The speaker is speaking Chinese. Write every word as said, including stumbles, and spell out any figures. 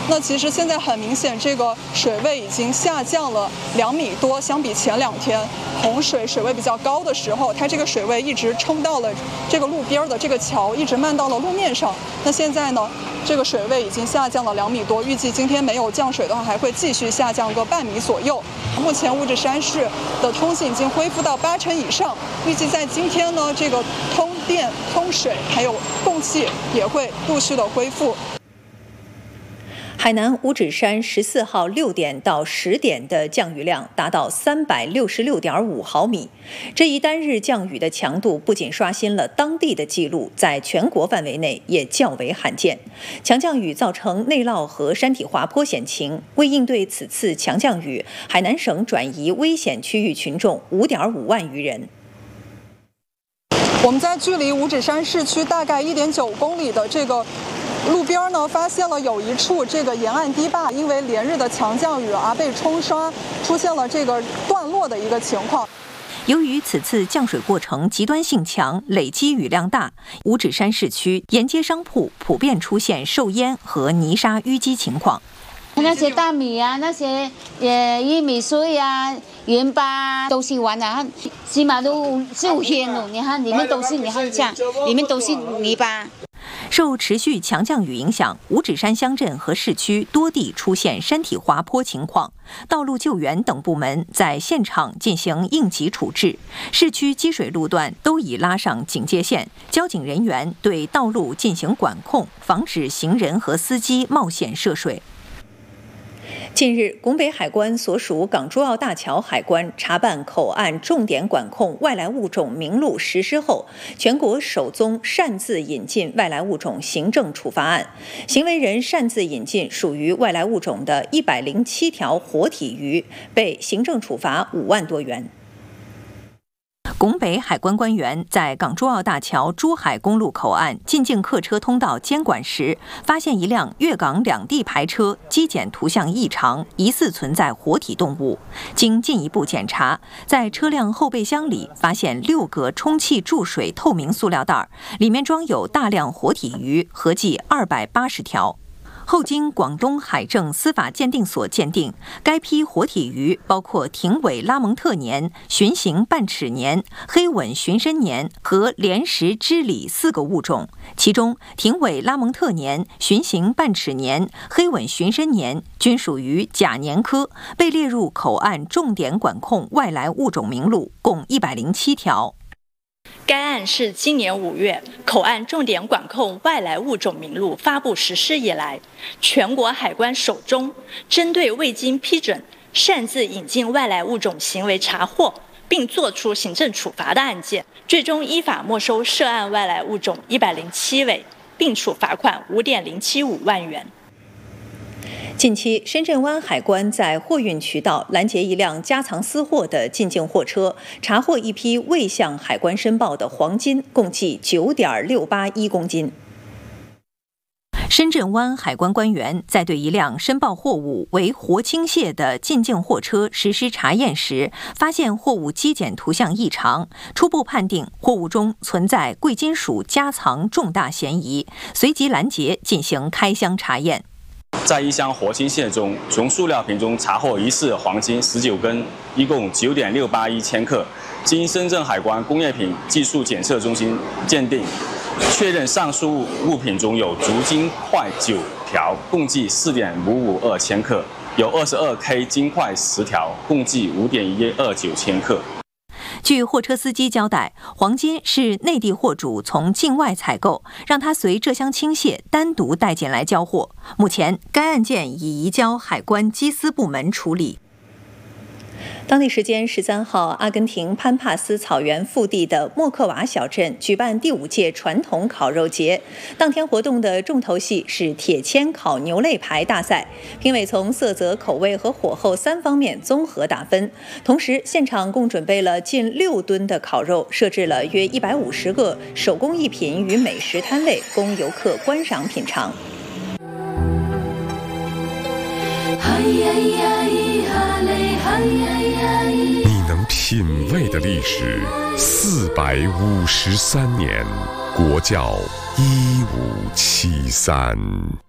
那其实现在很明显，这个水位已经下降了两米多，相比前两天洪水水位比较高的时候，它这个水位一直冲到了这个路边的这个桥，一直漫到了路面上。那现在呢，这个水位已经下降了两米多，预计今天没有降水的话，还会继续下降个半米左右。目前五指山市的通信已经恢复到八成以上，预计在今天呢，这个通电、通水还有供气也会陆续的恢复。 海南五指山十四号六点到十点的降雨量达到三百六十六点五毫米，这一单日降雨的强度不仅刷新了当地的记录，在全国范围内也较为罕见。强降雨造成内涝和山体滑坡险情，为应对此次强降雨，海南省转移危险区域群众五点五万余人。 我们在距离五指山市区大概一点九公里的这个路边呢，发现了有一处这个沿岸堤坝因为连日的强降雨而被冲刷，出现了这个断落的一个情况。 由于此次降水过程极端性强，累积雨量大，五指山市区沿街商铺普遍出现受淹和泥沙淤积情况。 那些大米啊，那些呃玉米穗啊、盐巴都是完了，起码都六天了。你看里面都是，你看这样，里面都是泥巴。 受持续强降雨影响，五指山乡镇和市区多地出现山体滑坡情况，道路救援等部门在现场进行应急处置，市区积水路段都已拉上警戒线，交警人员对道路进行管控，防止行人和司机冒险涉水。近日，拱北海关所属港珠澳大桥海关查办口岸重点管控外来物种名录实施后，全国首宗擅自引进外来物种行政处罚案，行为人擅自引进属于外来物种的一百零七条活体鱼，被行政处罚五万多元。拱北海关官员在港珠澳大桥珠海公路口岸进境客车通道监管时，发现一辆粤港两地牌车机检图像异常，疑似存在活体动物。经进一步检查，在车辆后备箱里发现六个充气注水透明塑料袋，里面装有大量活体鱼，合计二百八十条。后经广东海政司法鉴定所鉴定，该批活体鱼包括艇尾拉蒙特鲶、寻形半齿鲶、黑吻寻身鲶和莲石支鲤四个物种，其中艇尾拉蒙特鲶、寻形半齿鲶、黑吻寻身鲶均属于甲鲶科，被列入口岸重点管控外来物种名录，共一百零七条。 该案是今年五月口岸重点管控外来物种名录发布实施以来，全国海关首宗针对未经批准擅自引进外来物种行为查获并作出行政处罚的案件，最终依法没收涉案外来物种一百零七尾，并处罚款五点零七五万元。 近期，深圳湾海关在货运渠道拦截一辆加藏私货的进境货车，查获一批未向海关申报的黄金，共计九点六八一公斤。深圳湾海关官员在对一辆申报货物为活青蟹的进境货车实施查验时，发现货物机检图像异常，初步判定货物中存在贵金属加藏重大嫌疑，随即拦截进行开箱查验。 在一箱活青蟹中，从塑料瓶中查获疑似黄金十九根，一共九点六八一千克。经深圳海关工业品技术检测中心鉴定，确认上述物品中有足金块九条，共计四点五五二千克；有二十二 K 金块十条，共计五点一二九千克。 据货车司机交代，黄金是内地货主从境外采购，让他随这箱青蟹单独带进来交货。目前，该案件已移交海关缉私部门处理。当地时间十三号，阿根廷潘帕斯草原腹地的莫克瓦小镇举办第五届传统烤肉节。当天活动的重头戏是铁签烤牛肋排大赛，评委从色泽、口味和火候三方面综合打分。同时，现场共准备了近六吨的烤肉，设置了约一百五十个手工艺品与美食摊位，供游客观赏品尝。 你能品味的历史，四百五十三年，国窖一五七三。